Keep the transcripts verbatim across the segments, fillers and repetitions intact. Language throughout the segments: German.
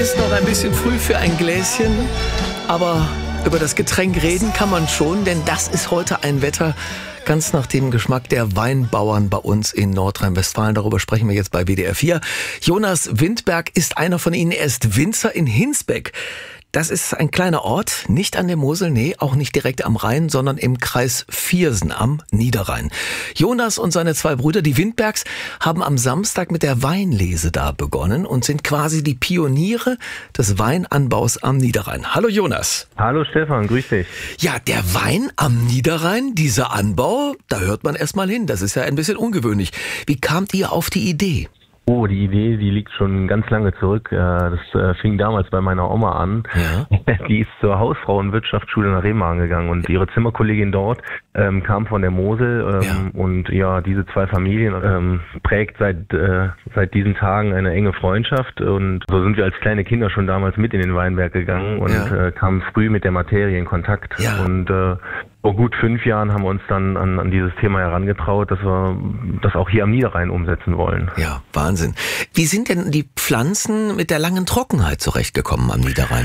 ist noch ein bisschen früh für ein Gläschen, aber über das Getränk reden kann man schon, denn das ist heute ein Wetter ganz nach dem Geschmack der Weinbauern bei uns in Nordrhein-Westfalen. Darüber sprechen wir jetzt bei W D R vier. Jonas Windberg ist einer von ihnen. Er ist Winzer in Hinsbeck. Das ist ein kleiner Ort, nicht an der Mosel, nee, auch nicht direkt am Rhein, sondern im Kreis Viersen am Niederrhein. Jonas und seine zwei Brüder, die Windbergs, haben am Samstag mit der Weinlese da begonnen und sind quasi die Pioniere des Weinanbaus am Niederrhein. Hallo Jonas. Hallo Stefan, grüß dich. Ja, der Wein am Niederrhein, dieser Anbau, da hört man erst mal hin. Das ist ja ein bisschen ungewöhnlich. Wie kamt ihr auf die Idee? Oh, die Idee, die liegt schon ganz lange zurück. Das fing damals bei meiner Oma an. Ja. Die ist zur Hausfrau- und Wirtschaftsschule nach Remagen gegangen und ihre Zimmerkollegin dort ähm, kam von der Mosel. Ähm, ja. Und ja, diese zwei Familien ähm, prägt seit äh, seit diesen Tagen eine enge Freundschaft. Und so sind wir als kleine Kinder schon damals mit in den Weinberg gegangen und ja. äh, kamen früh mit der Materie in Kontakt. Ja. Und äh, vor gut fünf Jahren haben wir uns dann an, an dieses Thema herangetraut, dass wir das auch hier am Niederrhein umsetzen wollen. Ja, Wahnsinn. Wie sind denn die Pflanzen mit der langen Trockenheit zurechtgekommen am Niederrhein?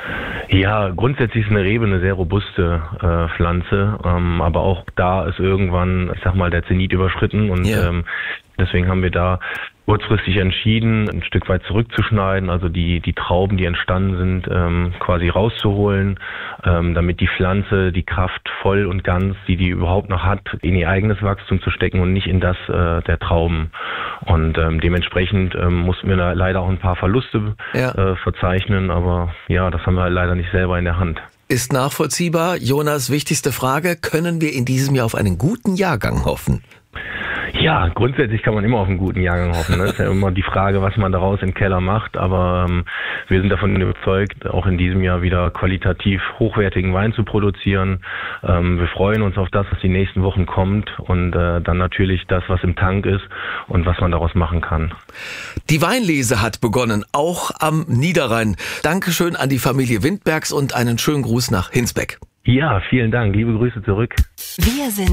Ja, grundsätzlich ist eine Rebe eine sehr robuste äh, Pflanze, ähm, aber auch da ist irgendwann, ich sag mal, der Zenit überschritten und ja. ähm, deswegen haben wir da kurzfristig entschieden, ein Stück weit zurückzuschneiden, also die die Trauben, die entstanden sind, ähm, quasi rauszuholen, ähm, damit die Pflanze die Kraft voll und ganz, die die überhaupt noch hat, in ihr eigenes Wachstum zu stecken und nicht in das äh, der Trauben. Und ähm, dementsprechend ähm, mussten wir da leider auch ein paar Verluste ja. äh, verzeichnen, aber ja, das haben wir leider nicht selber in der Hand. Ist nachvollziehbar. Jonas, wichtigste Frage, können wir in diesem Jahr auf einen guten Jahrgang hoffen? Ja, grundsätzlich kann man immer auf einen guten Jahrgang hoffen. Ne? Das ist ja immer die Frage, was man daraus im Keller macht. Aber ähm, wir sind davon überzeugt, auch in diesem Jahr wieder qualitativ hochwertigen Wein zu produzieren. Ähm, wir freuen uns auf das, was die nächsten Wochen kommt und äh, dann natürlich das, was im Tank ist und was man daraus machen kann. Die Weinlese hat begonnen, auch am Niederrhein. Dankeschön an die Familie Windbergs und einen schönen Gruß nach Hinsbeck. Ja, vielen Dank. Liebe Grüße zurück. Wir sind